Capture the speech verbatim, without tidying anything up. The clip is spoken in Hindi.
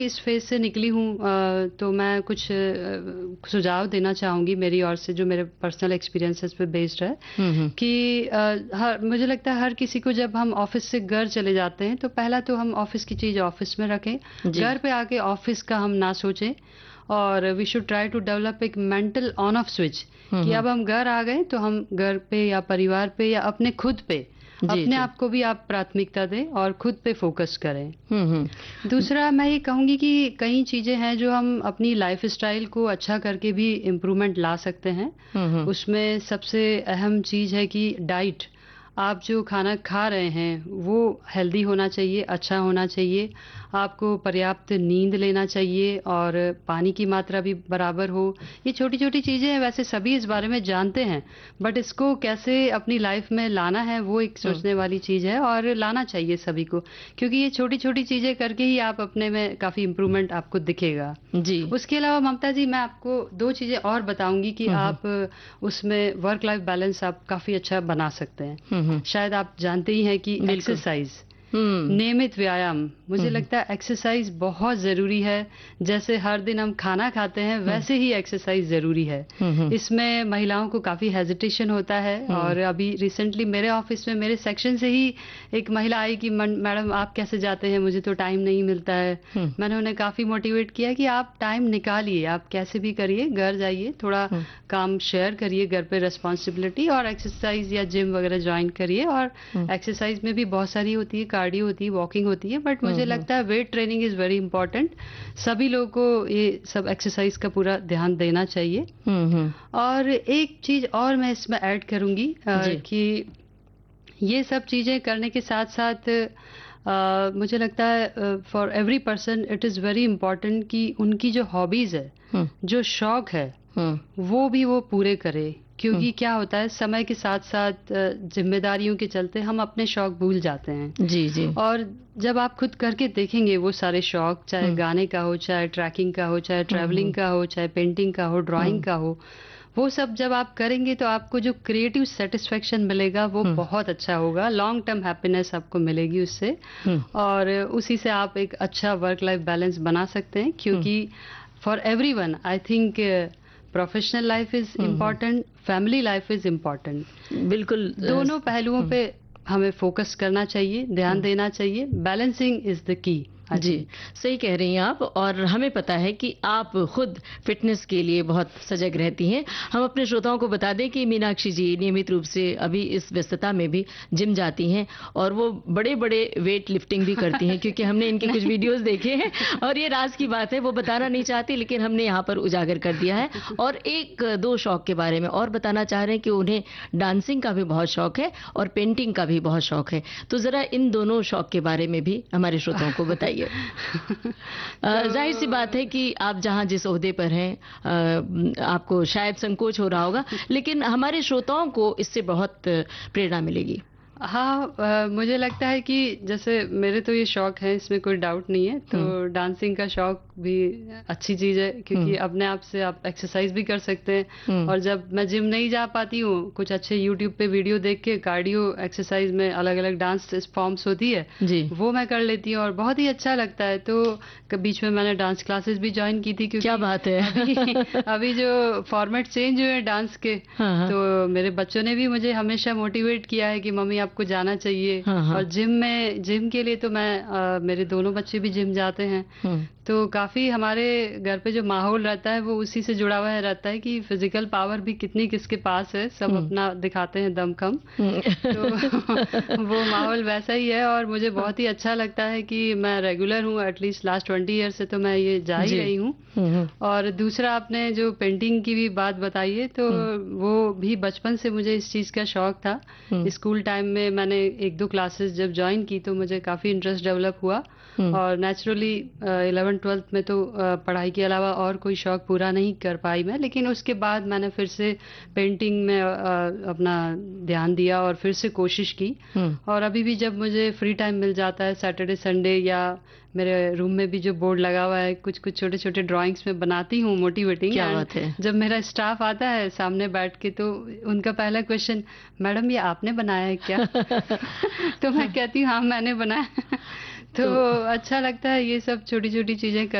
इस फेज़ से निकली हूँ अ, तो मैं कुछ अ, सुझाव देना चाहूँगी मेरी ओर से जो मेरे पर्सनल एक्सपीरियंसेस पे बेस्ड है हुँ, हुँ। कि अ, हर मुझे लगता है हर किसी को जब हम ऑफ़िस से घर चले जाते हैं तो पहला तो हम ऑफ़िस की चीज़ ऑफ़िस में रखें। जी। घर पे आके ऑफ़िस का हम ना सोचें और we should try to develop एक मेंटल ऑन ऑफ स्विच हुँ, कि हुँ। अब हम घर आ गए तो हम घर पे या परिवार पे या अपने खुद पे, जी, अपने जी। आप को भी आप प्राथमिकता दें और खुद पे फ़ोकस करें। हुँ, हुँ। दूसरा मैं ये कहूँगी कि कई चीज़ें हैं जो हम अपनी लाइफ़स्टाइल को अच्छा करके भी इम्प्रूवमेंट ला सकते हैं। हुँ, हुँ। उसमें सबसे अहम चीज़ है कि डाइट, आप जो खाना खा रहे हैं वो हेल्दी होना चाहिए, अच्छा होना चाहिए। आपको पर्याप्त नींद लेना चाहिए और पानी की मात्रा भी बराबर हो। ये छोटी-छोटी चीज़ें हैं, वैसे सभी इस बारे में जानते हैं, बट इसको कैसे अपनी लाइफ़ में लाना है वो एक हुँ। सोचने वाली चीज़ है और लाना चाहिए सभी को। क्योंकि ये छोटी-छोटी चीज़ें करके ही आप अपने में काफ़ी इम्प्रूवमेंट आपको दिखेगा। जी। उसके अलावा ममता जी मैं आपको दो चीज़ें और बताऊँगी कि हुँ, हुँ। आप उसमें वर्क लाइफ़ बैलेंस आप काफ़ी अच्छा बना सकते हैं। हुँ, हुँ। शायद आप जानते ही हैं कि बिल्कुल। एक्सरसाइज़, हुँ। नियमित व्यायाम, हुँ, मुझे हुँ। लगता है एक्सरसाइज़ बहुत ज़रूरी है। जैसे हर दिन हम खाना खाते हैं, हुँ। वैसे ही एक्सरसाइज़ ज़रूरी है। हुँ, हुँ। इसमें महिलाओं को काफ़ी हेजिटेशन होता है हुँ। और अभी रिसेंटली मेरे ऑफ़िस में मेरे सेक्शन से ही एक महिला आई कि मन मैडम आप कैसे जाते हैं? मुझे तो टाइम नहीं मिलता है। हुँ। मैंने उन्हें काफ़ी मोटिवेट किया कि आप टाइम निकालिए, आप कैसे भी करिए, घर जाइए, थोड़ा हुँ। काम शेयर करिए घर पे रिस्पॉन्सिबिलिटी और एक्सरसाइज़ या जिम वगैरह जॉइन करिए और हुँ। एक्सरसाइज़ में भी बहुत सारी होती है, कार्डियो होती है, वॉकिंग होती है, बट हुँ, मुझे हुँ। लगता है weight training is very important. सभी लोगों को ये सब एक्सरसाइज़ का पूरा ध्यान देना चाहिए। हुँ, हुँ। और एक चीज़ और मैं इसमें ऐड करूँगी अ, जी। कि ये सब चीज़ें करने के साथ-साथ अ, मुझे लगता है अ, for every person it is very important कि उनकी जो हॉबीज़ है, हुँ। जो शौक है, हुँ। वो भी वो पूरे करे। हुँ। क्योंकि क्या होता है समय के साथ-साथ अ, ज़िम्मेदारियों के चलते हम अपने शौक भूल जाते हैं। जी, जी। और जब आप खुद करके देखेंगे वो सारे शौक, चाहे हुँ। गाने का हो, चाहे ट्रैकिंग का हो, चाहे हुँ, ट्रैवलिंग हुँ। का हो, चाहे पेंटिंग का हो, ड्राइंग हुँ। का हो, वो सब जब आप करेंगे तो आपको जो क्रिएटिव सैटिस्फैक्शन मिलेगा वो हुँ। बहुत अच्छा होगा। लॉन्ग टर्म हैप्पीनेस आपको मिलेगी उससे हुँ। और उसी से आप एक अच्छा वर्क लाइफ बैलेंस बना सकते हैं हुँ। क्योंकि for everyone I think professional life is hmm, hmm. Important, family life is important. बिल्कुल अ, दोनों पहलुओं हुँ। पे हमें फ़ोकस करना चाहिए, ध्यान हुँ। देना चाहिए। Balancing is the key I ji, think. सही कह रही हैं आप और हमें पता है कि आप खुद फ़िटनेस के लिए बहुत सजग रहती हैं। हम अपने श्रोताओं को बता दें कि मीनाक्षी जी नियमित रूप से अभी इस व्यस्तता में भी जिम जाती हैं और वो बड़े-बड़े वेट लिफ्टिंग भी करती हैं क्योंकि हमने इनके कुछ वीडियोज़ देखे हैं और ये राज़ की बात है, वो बताना नहीं चाहती लेकिन हमने यहाँ पर उजागर कर दिया है। और एक दो शौक के बारे में और बताना चाह रहे हैं कि उन्हें डांसिंग का भी बहुत शौक है और पेंटिंग का भी बहुत शौक है। तो ज़रा इन दोनों शौक के बारे में भी हमारे श्रोताओं को बताइए। अ, ज़ाहिर-सी बात है कि आप जहाँ जिस ओहदे पर हैं अ, आपको शायद संकोच हो रहा होगा, लेकिन हमारे श्रोताओं को इससे बहुत प्रेरणा मिलेगी। हाँ अ, मुझे लगता है कि जैसे मेरे तो ये शौक है, इसमें कोई डाउट नहीं है। तो हुँ। डांसिंग का शौक भी अच्छी चीज़ है क्योंकि हुँ। अपने आप से आप एक्सरसाइज़ भी कर सकते हैं हुँ। और जब मैं जिम नहीं जा पाती हूँ, कुछ अच्छे यूट्यूब पे वीडियो देख के कार्डियो एक्सरसाइज़ में अलग-अलग डांस फॉर्म्स होती है, जी। वो मैं कर लेती हूँ और बहुत ही अच्छा लगता है। तो क बीच में मैंने डांस क्लासेस भी जॉइन की थी क्या क्योंकि बात है! अभी अभी जो फॉर्मेट चेंज हुए हैं डांस के, हाँ, हाँ। तो मेरे बच्चों ने भी मुझे हमेशा मोटिवेट किया है कि मम्मी आपको जाना चाहिए। हाँ, हाँ। और जिम में जिम के लिए तो मैं अ, मेरे दोनों बच्चे भी जिम जाते हैं। हुँ। तो काफ़ी हमारे घर पे जो माहौल रहता है वो उसी से जुड़ा हुआ है रहता है कि फिज़िकल पावर भी कितनी किसके पास है, सब हुँ। अपना दिखाते हैं दमखम। हुँ। तो वो माहौल वैसा ही है और मुझे हाँ। बहुत ही अच्छा लगता है कि मैं रेगुलर हूँ, एटलीस्ट लास्ट ट्वेंटी ईयर से तो मैं ये जा ही जी। रही हूँ। हुँ, हुँ। और दूसरा आपने जो पेंटिंग की भी बात बताई है, तो हुँ। वो भी बचपन से मुझे इस चीज़ का शौक था। हुँ। स्कूल टाइम में मैंने एक दो क्लासेस जब जॉइन की तो मुझे काफ़ी इंटरेस्ट डेवलप हुआ हुँ। और नेचुरली इलेवेंथ ट्वेल्थ में तो अ, पढ़ाई के अलावा और कोई शौक पूरा नहीं कर पाई मैं, लेकिन उसके बाद मैंने फिर से पेंटिंग में अ, अपना ध्यान दिया और फिर से कोशिश की। हुँ। और अभी भी जब मुझे फ्री टाइम मिल जाता है सैटरडे संडे या मेरे रूम में भी जो बोर्ड लगा हुआ है, कुछ-कुछ छोटे-छोटे ड्राइंग्स मैं बनाती हूँ मोटिवेटिंग क्या एंड बात है! जब मेरा स्टाफ आता है सामने बैठ के तो उनका पहला क्वेश्चन, मैडम ये आपने बनाया है क्या? तो मैं हाँ। कहती हूँ हाँ मैंने बनाया। तो अच्छा लगता है ये सब छोटी-छोटी चीज़ें